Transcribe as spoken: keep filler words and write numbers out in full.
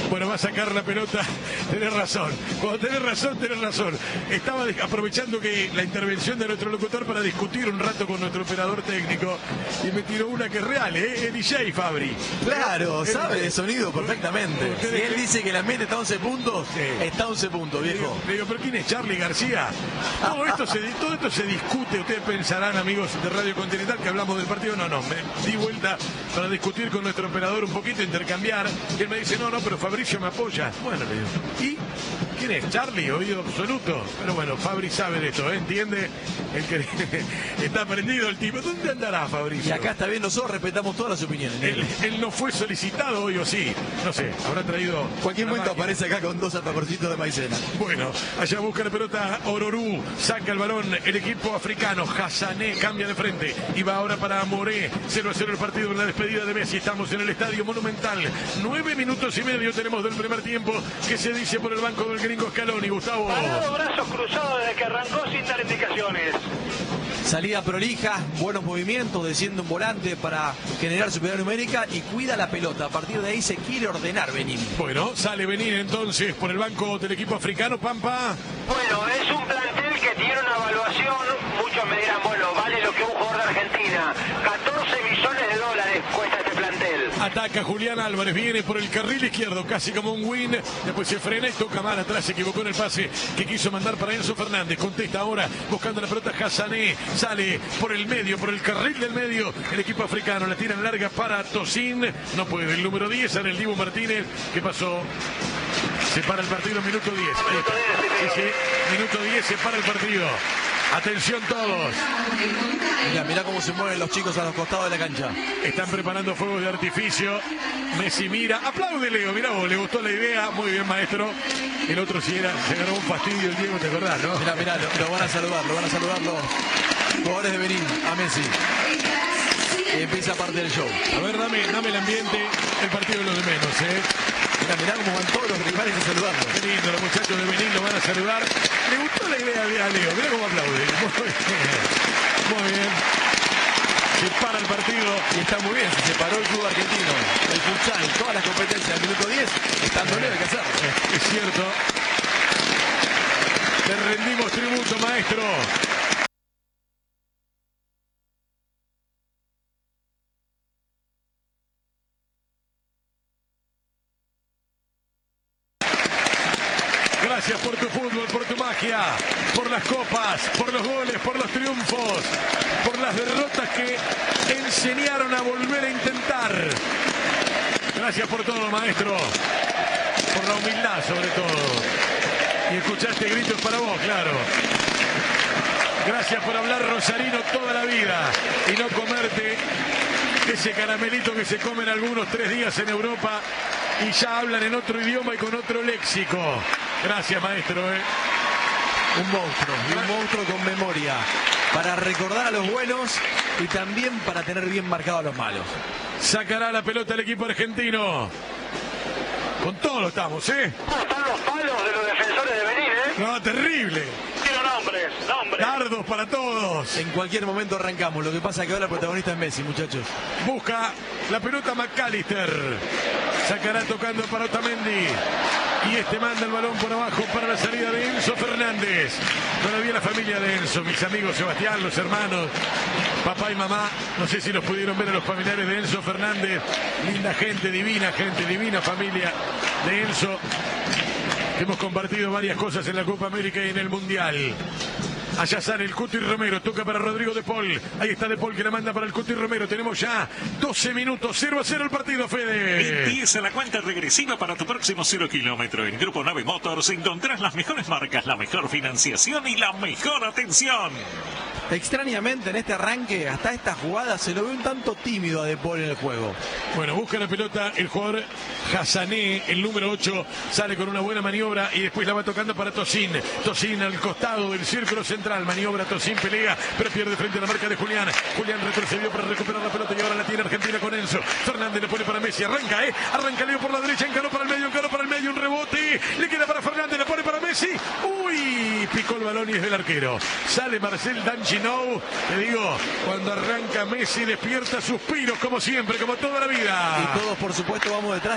Bueno, va a sacar la pelota. Tenés razón. Cuando tenés razón, tenés razón. Estaba aprovechando que la intervención de nuestro locutor para discutir un rato con nuestro operador técnico y me tiró una que es real, ¿eh? Es D J Fabri. Claro, ¿Eh? sabe de sonido perfectamente. Si él dice que el ambiente está a once puntos, sí. está a once puntos, viejo. Le digo, le digo, ¿pero quién es Charly García? Todo esto, se, todo esto se discute. Ustedes pensarán, amigos de Radio Continental, que hablamos del partido. No, no, me di vuelta para discutir con nuestro operador un poquito, intercambiar. Y él me dice, no, no, pero Fabricio me apoya. Bueno, le digo, ¿y quién es? Charly, oído absoluto. Pero bueno, Fabri sabe de esto, ¿eh? ¿Entiende? El que está prendido el tipo. ¿Dónde andará Fabricio? Y acá está bien, nosotros respetamos todas las opiniones. Él, él no fue solicitado hoy, o sí. No sé, habrá traído... Cualquier momento máquina. Aparece acá con dos alfajorcitos de maicena. Bueno, allá busca la pelota Ororú, saca el balón el equipo africano. Hassané cambia de frente y va ahora para Moré. cero a cero el partido en la despedida de Messi. Estamos en el Estadio Monumental. Nueve minutos y medio tenemos del primer tiempo. ¿Qué se dice por el banco del gringo Scaloni, Gustavo? Parado, brazos cruzados desde que arrancó sin dar indicaciones. Salida prolija, buenos movimientos, desciende un volante para generar superioridad numérica y cuida la pelota. A partir de ahí se quiere ordenar Benín. Bueno, sale Benín entonces por el banco del equipo africano, Pampa. Bueno, es un plantel que tiene una evaluación, muchos me dirán, bueno, vale lo que un jugador de Argentina. catorce millones de dólares cuesta este plantel. Ataca Julián Álvarez, viene por el carril izquierdo, casi como un win, después se frena y toca mal atrás, se equivocó en el pase que quiso mandar para Enzo Fernández. Contesta ahora, buscando la pelota Hassané, sale por el medio, por el carril del medio, el equipo africano, la tiran larga para Tosin, no puede, el número diez, en el Dibu Martínez, ¿qué pasó? Se para el partido, minuto diez. Ahí está. Sí, sí, minuto diez, se para el partido. Atención todos. Mira, mira cómo se mueven los chicos a los costados de la cancha. Están preparando fuegos de artificio. Messi mira. Aplaude, Leo. Mirá vos, le gustó la idea. Muy bien, maestro. El otro sí era, se ganó un fastidio el Diego, ¿te acordás, no? Mirá, mirá, lo, lo van a saludar, lo van a saludar los jugadores de Benín a Messi. Y empieza parte del show. A ver, dame, dame el ambiente. El partido es lo de menos, ¿eh? Mirá, mirá cómo van todos los rivales a saludarlo. Qué lindo, los muchachos de Benín lo van a saludar. Le gustó la idea de Leo, mirá cómo aplaude. Muy bien. Muy bien. Se para el partido. Y está muy bien, se separó el club argentino, el futsal, todas las competencias del minuto diez, estando lejos de que hacer. Es cierto. Le rendimos tributo, maestro. Gracias por tu fútbol, por tu magia, por las copas, por los goles, por los triunfos, por las derrotas que enseñaron a volver a intentar. Gracias por todo, maestro. Por la humildad, sobre todo. Y escuchaste gritos para vos, claro. Gracias por hablar rosarino toda la vida y no comerte ese caramelito que se comen algunos tres días en Europa y ya hablan en otro idioma y con otro léxico. Gracias, maestro. ¿eh? Un monstruo, y un monstruo con memoria, para recordar a los buenos y también para tener bien marcados a los malos. Sacará la pelota el equipo argentino. Con todo lo estamos, ¿eh? Están los palos de los defensores de Benín, ¿eh? No, terrible. Quiero nombres, nombres. Dardos para todos. En cualquier momento arrancamos. Lo que pasa es que ahora el protagonista es Messi, muchachos. Busca la pelota McAllister. Sacará tocando para Otamendi. Y este manda el balón por abajo para la salida de Enzo Fernández. Todavía la familia de Enzo, mis amigos Sebastián, los hermanos, papá y mamá. No sé si los pudieron ver a los familiares de Enzo Fernández. Linda gente, divina gente, divina familia de Enzo. Hemos compartido varias cosas en la Copa América y en el Mundial. Allá sale el Cuti Romero, toca para Rodrigo De Paul. Ahí está De Paul que la manda para el Cuti Romero. Tenemos ya doce minutos, cero a cero el partido, Fede. Empieza la cuenta regresiva para tu próximo cero kilómetro. En Grupo Nave Motors encontrás las mejores marcas, la mejor financiación y la mejor atención. Extrañamente en este arranque, hasta esta jugada, se lo ve un tanto tímido a De Paul en el juego. Bueno, busca la pelota el jugador Hassané, el número ocho, sale con una buena maniobra y después la va tocando para Tosin. Tosin al costado del círculo central, maniobra Tosin, pelea, pero pierde frente a la marca de Julián. Julián retrocedió para recuperar la pelota y ahora la tiene Argentina con Enzo. Fernández le pone para Messi, arranca, eh, arranca Leo por la derecha, encaró para el medio, encaró para el medio, un rebote, le queda para Fernández, le pone para Messi. Uy, picó el balón y es del arquero. Sale Marcel Danchinou, te digo, cuando arranca Messi despierta suspiros como siempre, como toda la vida. Y todos por supuesto vamos detrás.